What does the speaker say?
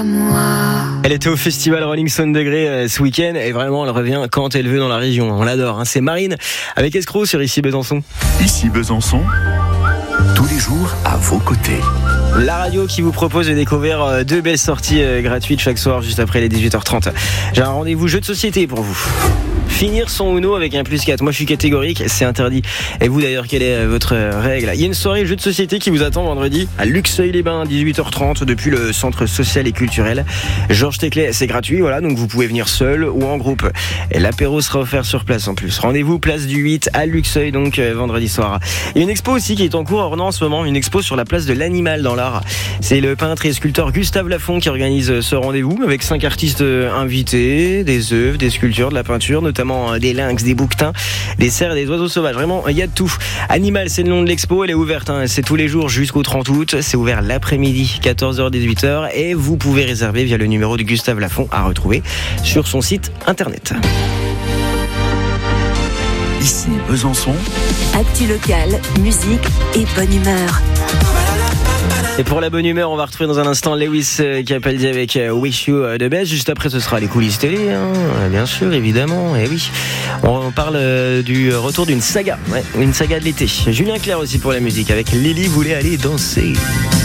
à moi. Elle était au festival Rolling Stone Degré ce week-end et vraiment elle revient quand elle veut dans la région. On l'adore, hein. C'est Marine avec Escroc sur Ici Besançon. Ici Besançon, tous les jours à vos côtés. La radio qui vous propose de découvrir deux belles sorties gratuites chaque soir juste après les 18h30. J'ai un rendez-vous jeu de société pour vous. Finir son Uno avec un +4. Moi je suis catégorique, c'est interdit. Et vous d'ailleurs, quelle est votre règle? Il y a une soirée jeu de société qui vous attend vendredi à Luxeuil-les-Bains, 18h30 depuis le centre social et culturel Georges Teclet. C'est gratuit, voilà, donc vous pouvez venir seul ou en groupe. Et l'apéro sera offert sur place en plus. Rendez-vous place du 8 à Luxeuil, donc vendredi soir. Il y a une expo aussi qui est en cours Ornans en ce moment, une expo sur la place de l'animal dans l'art. C'est le peintre et sculpteur Gustave Lafont qui organise ce rendez-vous avec 5 artistes invités, des œuvres, des sculptures, de la peinture, notamment des lynx, des bouquetins, des cerfs, des oiseaux sauvages. Vraiment, il y a de tout. Animal, c'est le nom de l'expo. Elle est ouverte, hein. C'est tous les jours jusqu'au 30 août. C'est ouvert l'après-midi, 14h-18h. Et vous pouvez réserver via le numéro de Gustave Lafont à retrouver sur son site internet. Ici Besançon, Actu locale, musique et bonne humeur. Et pour la bonne humeur, on va retrouver dans un instant Lewis Capaldi avec Wish You the Best. Juste après, ce sera les coulisses télé, hein, bien sûr, évidemment. Et oui, on parle du retour d'une saga, une saga de l'été. Julien Clerc aussi pour la musique avec Lily voulait aller danser.